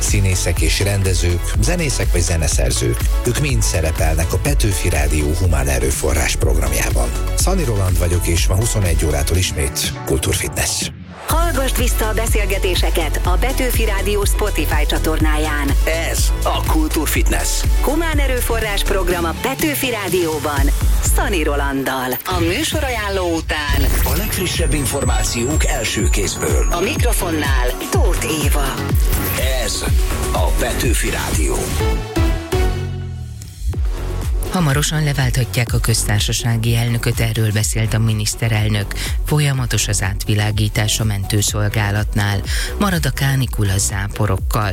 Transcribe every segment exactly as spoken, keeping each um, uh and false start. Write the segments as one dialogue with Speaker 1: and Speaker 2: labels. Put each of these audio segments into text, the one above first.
Speaker 1: színészek és rendezők, zenészek vagy zeneszerzők. Ők mind szerepelnek a Petőfi Rádió humán erőforrás programjában. Szani Roland vagyok, és ma huszonegy órától ismét Kultúrfitness.
Speaker 2: Hallgasd vissza a beszélgetéseket a Petőfi Rádió Spotify csatornáján.
Speaker 3: Ez a Kultúrfitness.
Speaker 2: Humán erőforrás program a Petőfi Rádióban. Szani Rolanddal. A műsorajánló után
Speaker 3: a legfrissebb információk első kézből.
Speaker 2: a mikrofonnál Tóth Éva.
Speaker 3: Ez a Petőfi Rádió.
Speaker 4: Hamarosan leválthatják a köztársasági elnököt, erről beszélt a miniszterelnök. Folyamatos az átvilágítás a mentőszolgálatnál. Marad a kánikula záporokkal.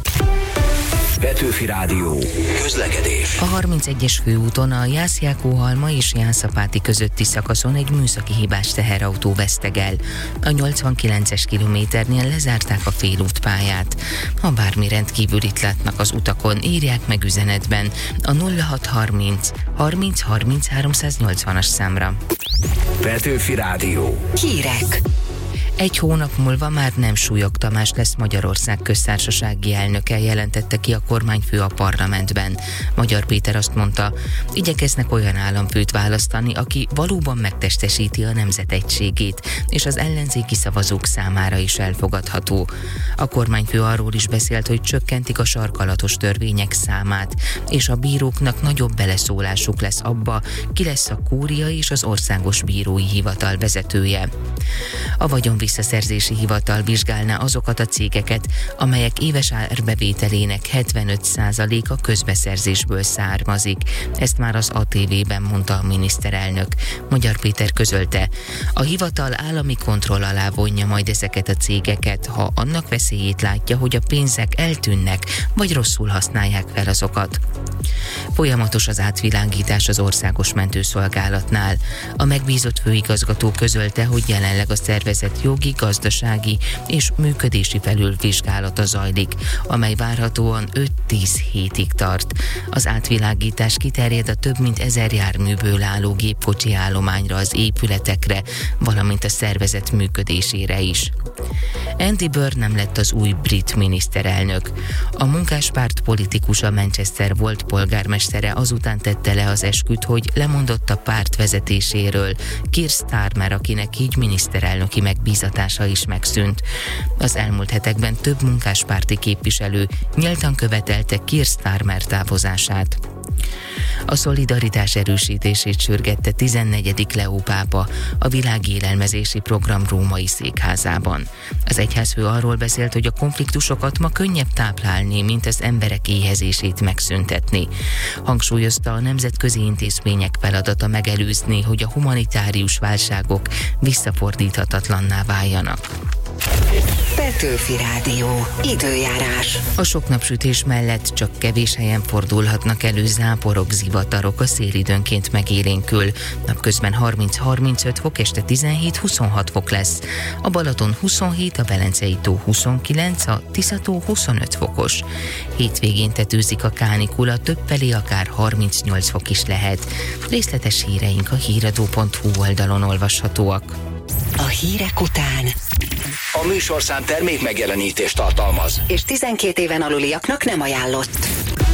Speaker 3: Petőfi Rádió. Közlekedés.
Speaker 4: A harmincegyes főúton a Jász-Jákó-Halma és Jászapáti közötti szakaszon egy műszaki hibás teherautó vesztegel. A nyolcvankilences kilométernél lezárták a félútpályát. Ha bármi rendkívülit látnak az utakon, írják meg üzenetben a nulla hat harminc harminc harminc háromszáznyolcvanas számra.
Speaker 3: Petőfi Rádió.
Speaker 2: Hírek.
Speaker 4: Egy hónap múlva már nem Súlyog Tamás lesz Magyarország köztársasági elnöke, jelentette ki a kormányfő a parlamentben. Magyar Péter azt mondta, igyekeznek olyan államfőt választani, aki valóban megtestesíti a nemzet egységét, és az ellenzéki szavazók számára is elfogadható. A kormányfő arról is beszélt, hogy csökkentik a sarkalatos törvények számát, és a bíróknak nagyobb beleszólásuk lesz abba, ki lesz a kúria és az országos bírói hivatal vezetője. A vagyon visszaszerzési hivatal vizsgálná azokat a cégeket, amelyek éves árbevételének hetvenöt százaléka közbeszerzésből származik. Ezt már az á té vében mondta a miniszterelnök. Magyar Péter közölte, a hivatal állami kontroll alá vonja majd ezeket a cégeket, ha annak veszélyét látja, hogy a pénzek eltűnnek, vagy rosszul használják fel azokat. Folyamatos az átvilágítás az országos mentőszolgálatnál. A megbízott főigazgató közölte, hogy jelenleg a szervezet jogi, gazdasági és működési felülvizsgálata zajlik, amely várhatóan öt-tíz hétig tart. Az átvilágítás kiterjed a több mint ezer járműből álló gépkocsi állományra, az épületekre, valamint a szervezet működésére is. Andy Byrne nem lett az új brit miniszterelnök. A munkáspárt politikusa, Manchester volt polgármestere azután tette le az esküt, hogy lemondott a párt vezetéséről. Keir Starmer, akinek így miniszterelnöki megbízatása is megszűnt. Az elmúlt hetekben több munkáspárti képviselő nyíltan követelte Keir Starmer távozását. A szolidaritás erősítését sürgette tizennegyedik Leó pápa a világi élelmezési program római székházában. Az egyházfő arról beszélt, hogy a konfliktusokat ma könnyebb táplálni, mint az emberek éhezését megszüntetni. Hangsúlyozta, a nemzetközi intézmények feladata megelőzni, hogy a humanitárius válságok visszafordíthatatlanná váljanak.
Speaker 2: Petőfi Rádió. Időjárás.
Speaker 4: A sok napsütés mellett csak kevés helyen fordulhatnak elő záporok, zivatarok, a szél időnként megélénkül. Napközben harminc-harmincöt fok, este tizenhét-huszonhat fok lesz. A Balaton huszonhét, a Velencei tó huszonkilenc, a Tisza-tó huszonöt fokos. Hétvégén tetőzik a kánikula, többfelé akár harmincnyolc fok is lehet. Részletes híreink a híradó pont hú oldalon olvashatóak.
Speaker 2: A hírek után
Speaker 3: A műsorszám termék megjelenítést tartalmaz,
Speaker 2: és tizenkét éven aluliaknak nem ajánlott.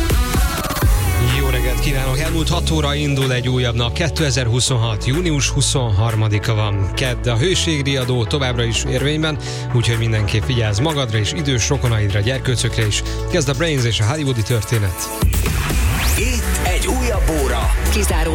Speaker 5: Jó reggelt kívánok! Elmúlt hat óra indul egy újabb nap. kétezer-huszonhat. június huszonharmadika van. Kedd, a hőségriadó továbbra is érvényben, úgyhogy mindenképp vigyázz magadra és idős rokonaidra, gyerkőcökre is. Kezd a Brains és a hollywoodi történet.
Speaker 3: itt egy újabb óra.
Speaker 2: Kizárólag